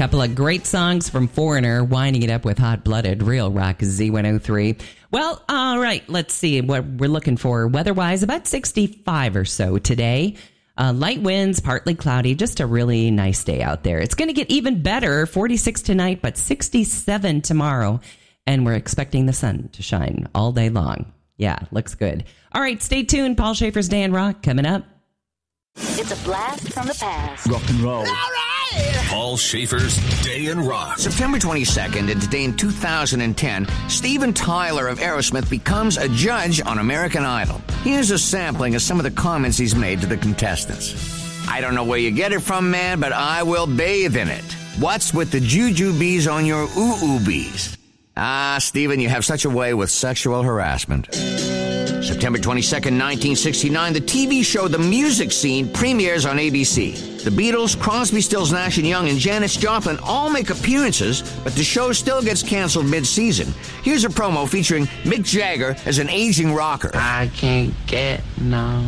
Couple of great songs from Foreigner, winding it up with Hot Blooded, Real Rock Z103. Well, all right, let's see what we're looking for. Weather-wise, about 65 or so today. Light winds, partly cloudy, just a really nice day out there. It's going to get even better, 46 tonight, but 67 tomorrow. And we're expecting the sun to shine all day long. Yeah, looks good. All right, stay tuned. Paul Schaefer's Day in Rock coming up. It's a blast from the past. Rock and roll. All right! Paul Schaefer's Day in Rock. September 22nd, and today in 2010, Steven Tyler of Aerosmith becomes a judge on American Idol. Here's a sampling of some of the comments he's made to the contestants. I don't know where you get it from, man, but I will bathe in it. What's with the juju bees on your ooh-ooh bees? Ah, Steven, you have such a way with sexual harassment. September 22nd, 1969, the TV show The Music Scene premieres on ABC. The Beatles, Crosby, Stills, Nash & Young, and Janis Joplin all make appearances, but the show still gets canceled mid-season. Here's a promo featuring Mick Jagger as an aging rocker. I can't get no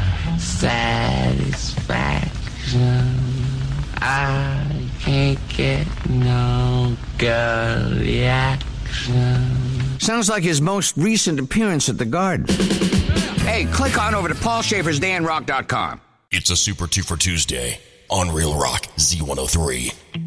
satisfaction. I can't get no girl reaction. Sounds like his most recent appearance at the Garden. Hey, click on over to paulschaefersdayinrock.com. It's a Super 2 for Tuesday on Real Rock Z103.